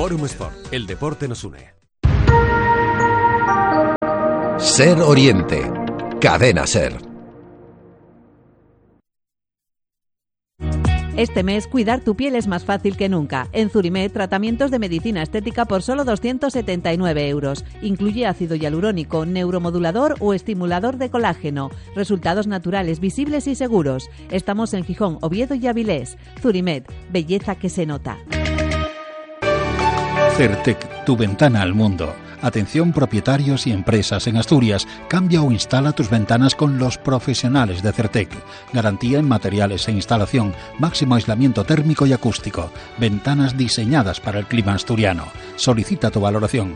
Forum Sport, el deporte nos une. Ser Oriente, Cadena Ser. Este mes, cuidar tu piel es más fácil que nunca. En Zurimed, tratamientos de medicina estética por solo 279 euros. Incluye ácido hialurónico, neuromodulador o estimulador de colágeno. Resultados naturales, visibles y seguros. Estamos en Gijón, Oviedo y Avilés. Zurimed, belleza que se nota. Certec, tu ventana al mundo. Atención propietarios y empresas en Asturias. Cambia o instala tus ventanas con los profesionales de Certec. Garantía en materiales e instalación. Máximo aislamiento térmico y acústico. Ventanas diseñadas para el clima asturiano. Solicita tu valoración.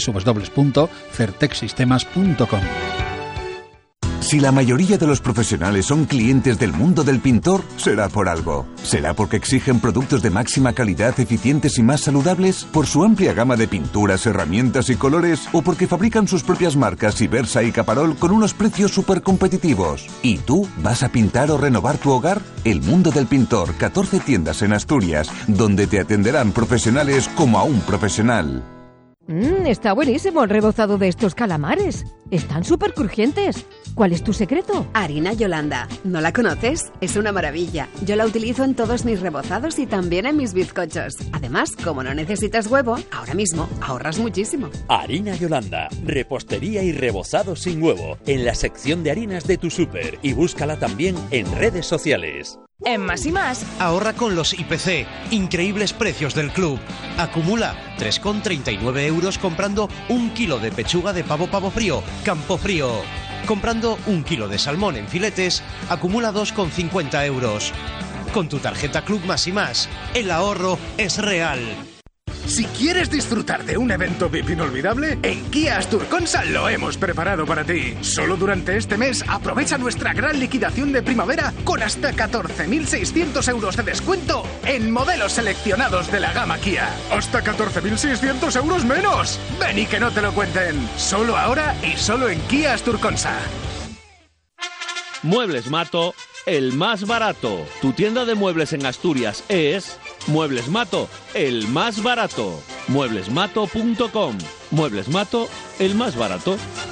www.certecsistemas.com. Si la mayoría de los profesionales son clientes del mundo del pintor, será por algo. ¿Será porque exigen productos de máxima calidad, eficientes y más saludables? ¿Por su amplia gama de pinturas, herramientas y colores? ¿O porque fabrican sus propias marcas Ibersa y Caparol con unos precios súper competitivos? ¿Y tú vas a pintar o renovar tu hogar? El mundo del pintor, 14 tiendas en Asturias, donde te atenderán profesionales como a un profesional. Está buenísimo el rebozado de estos calamares. Están súper crujientes. ¿Cuál es tu secreto? Harina Yolanda. ¿No la conoces? Es una maravilla. Yo la utilizo en todos mis rebozados y también en mis bizcochos. Además, como no necesitas huevo, ahora mismo ahorras muchísimo. Harina Yolanda. Repostería y rebozado sin huevo. En la sección de harinas de tu súper. Y búscala también en redes sociales. En Más y Más, ahorra con los IPC, increíbles precios del club. Acumula 3,39 euros comprando 1 kilo de pechuga de pavo frío, Campo Frío. Comprando 1 kilo de salmón en filetes, acumula 2,50 euros. Con tu tarjeta Club Más y Más, el ahorro es real. Si quieres disfrutar de un evento VIP inolvidable, en Kia Asturconsa lo hemos preparado para ti. Solo durante este mes aprovecha nuestra gran liquidación de primavera con hasta 14.600 euros de descuento en modelos seleccionados de la gama Kia. ¡Hasta 14.600 euros menos! ¡Ven y que no te lo cuenten! Solo ahora y solo en Kia Asturconsa. Muebles Mato, el más barato. Tu tienda de muebles en Asturias es Muebles Mato, el más barato. Mueblesmato.com. Muebles Mato, el más barato.